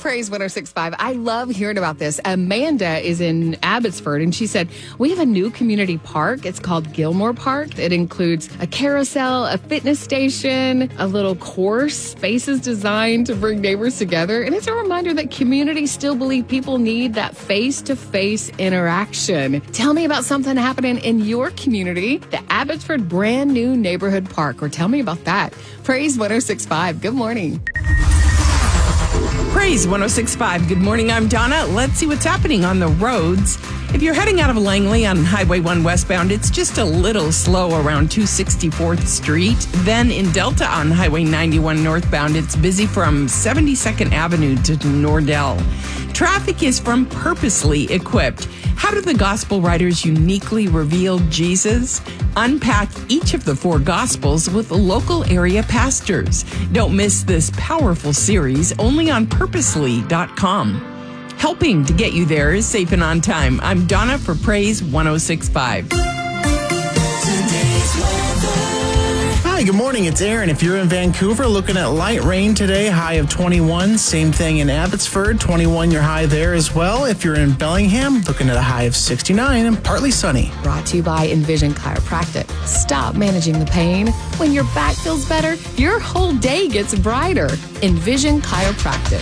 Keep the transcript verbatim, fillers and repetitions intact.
Praise one oh six point five. I love hearing about this. Amanda is in Abbotsford, and she said, we have a new community park. It's called Gilmore Park. It includes a carousel, a fitness station, a little course, spaces designed to bring neighbors together. And it's a reminder that communities still believe people need that face-to-face interaction. Tell me about something happening in your community, the Abbotsford brand new neighborhood park, or tell me about that. Praise one oh six point five. Good morning. Praise one oh six point five. Good morning. I'm Donna. Let's see what's happening on the roads. If you're heading out of Langley on Highway one westbound, it's just a little slow around two sixty-fourth Street. Then in Delta on Highway ninety-one northbound, it's busy from seventy-second Avenue to Nordell. Traffic is from Purposely Equipped. How do the gospel writers uniquely reveal Jesus? Unpack each of the four gospels with local area pastors. Don't miss this powerful series only on purposely dot com. Helping to get you there is Safe and On Time. I'm Donna for Praise one oh six point five. Hi, good morning. It's Aaron. If you're in Vancouver, looking at light rain today, high of twenty-one. Same thing in Abbotsford, twenty-one, your high there as well. If you're in Bellingham, looking at a high of sixty-nine and partly sunny. Brought to you by Envision Chiropractic. Stop managing the pain. When your back feels better, your whole day gets brighter. Envision Chiropractic.